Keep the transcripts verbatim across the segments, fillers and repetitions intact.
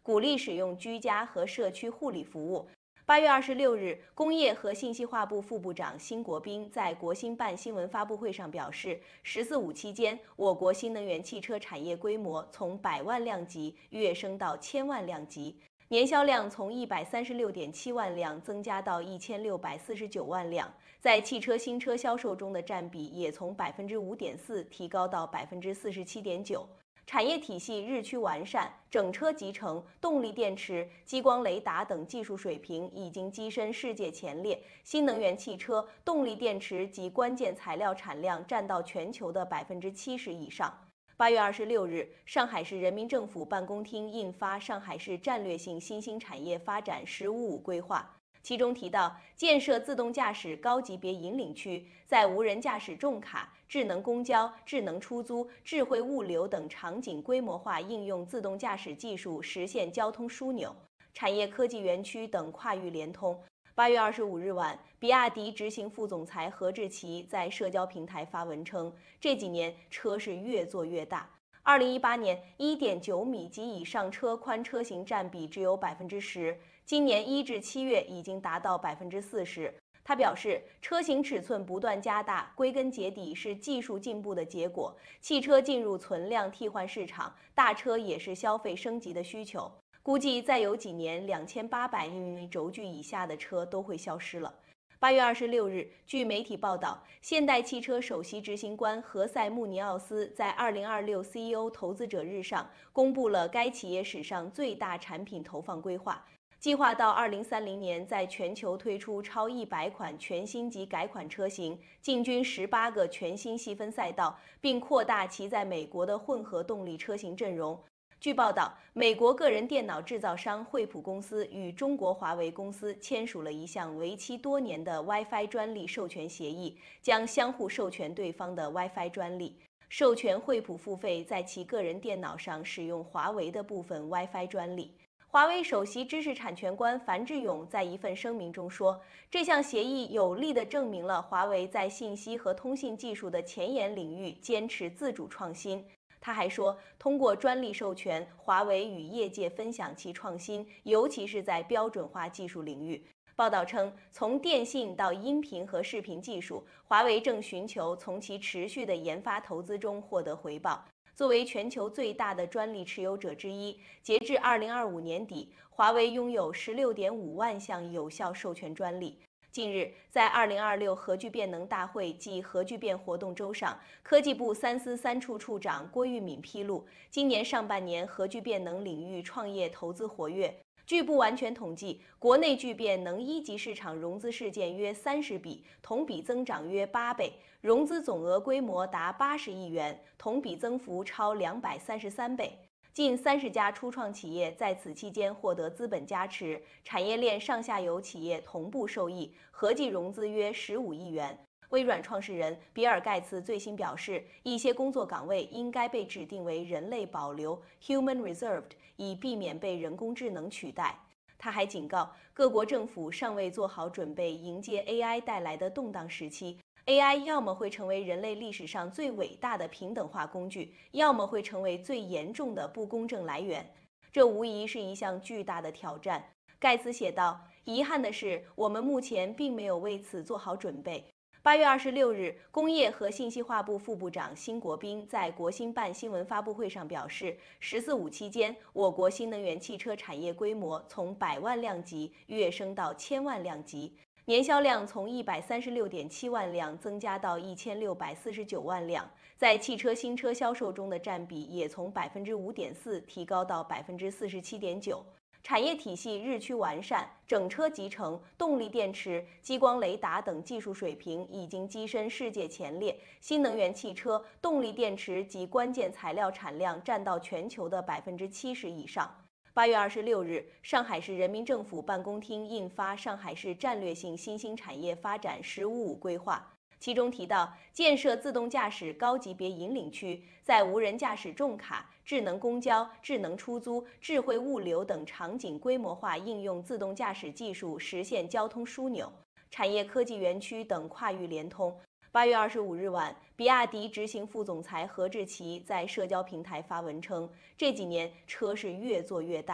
鼓励使用居家和社区护理服务。八月二十六日，工业和信息化部副部长辛国斌在国新办新闻发布会上表示，“十四五”期间，我国新能源汽车产业规模从百万辆级跃升到千万辆级，年销量从一百三十六点七万辆增加到一千六百四十九万辆，在汽车新车销售中的占比也从百分之五点四提高到百分之四十七点九。产业体系日趋完善，整车集成、动力电池、激光雷达等技术水平已经跻身世界前列。新能源汽车、动力电池及关键材料产量占到全球的百分之七十以上。八月二十六日，上海市人民政府办公厅印发《上海市战略性新兴产业发展“十五五”规划》。其中提到，建设自动驾驶高级别引领区，在无人驾驶重卡、智能公交、智能出租、智慧物流等场景规模化应用自动驾驶技术，实现交通枢纽、产业科技园区等跨域联通。八月二十五日晚，比亚迪执行副总裁何志奇在社交平台发文称，这几年车是越做越大。二零一八年 一点九米及以上车宽车型占比只有百分之十，今年一至七月已经达到百分之四十。他表示，车型尺寸不断加大，归根结底是技术进步的结果。汽车进入存量替换市场，大车也是消费升级的需求。估计再有几年，两千八百毫米轴距以下的车都会消失了。八月二十六日，据媒体报道，现代汽车首席执行官何塞·穆尼奥斯在二零二六 C E O 投资者日上公布了该企业史上最大产品投放规划，计划到二零三零年在全球推出超一百款全新及改款车型，进军十八个全新细分赛道，并扩大其在美国的混合动力车型阵容。据报道，美国个人电脑制造商惠普公司与中国华为公司签署了一项为期多年的 WiFi 专利授权协议，将相互授权对方的 WiFi 专利，授权惠普付费在其个人电脑上使用华为的部分 WiFi 专利。华为首席知识产权官樊志勇在一份声明中说，这项协议有力地证明了华为在信息和通信技术的前沿领域坚持自主创新。他还说，通过专利授权，华为与业界分享其创新，尤其是在标准化技术领域。报道称，从电信到音频和视频技术，华为正寻求从其持续的研发投资中获得回报。作为全球最大的专利持有者之一，截至二零二五年底，华为拥有 十六点五万项有效授权专利。近日，在二零二六核聚变能大会暨核聚变活动周上，科技部三司三处处长郭玉敏披露，今年上半年核聚变能领域创业投资活跃。据不完全统计，国内聚变能一级市场融资事件约三十笔，同比增长约八倍，融资总额规模达八十亿元，同比增幅超两百三十三倍。近三十家初创企业在此期间获得资本加持，产业链上下游企业同步受益，合计融资约十五亿元。微软创始人比尔·盖茨最新表示，一些工作岗位应该被指定为人类保留 （human reserved），以避免被人工智能取代。他还警告，各国政府尚未做好准备迎接 A I 带来的动荡时期。A I 要么会成为人类历史上最伟大的平等化工具，要么会成为最严重的不公正来源。这无疑是一项巨大的挑战。盖茨写道：“遗憾的是，我们目前并没有为此做好准备。”八月二十六日，工业和信息化部副部长辛国斌在国新办新闻发布会上表示，“十四五”期间，我国新能源汽车产业规模从百万辆级跃升到千万辆级。年销量从一百三十六点七万辆增加到一千六百四十九万辆，在汽车新车销售中的占比也从百分之五点四提高到百分之四十七点九。产业体系日趋完善，整车集成、动力电池、激光雷达等技术水平已经跻身世界前列。新能源汽车、动力电池及关键材料产量占到全球的百分之七十以上。八月二十六日，上海市人民政府办公厅印发《上海市战略性新兴产业发展“十五五”规划》，其中提到，建设自动驾驶高级别引领区，在无人驾驶重卡、智能公交、智能出租、智慧物流等场景规模化应用自动驾驶技术，实现交通枢纽、产业科技园区等跨域联通。八月二十五日晚，比亚迪执行副总裁何志奇在社交平台发文称，这几年车是越做越大。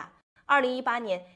二零一八年，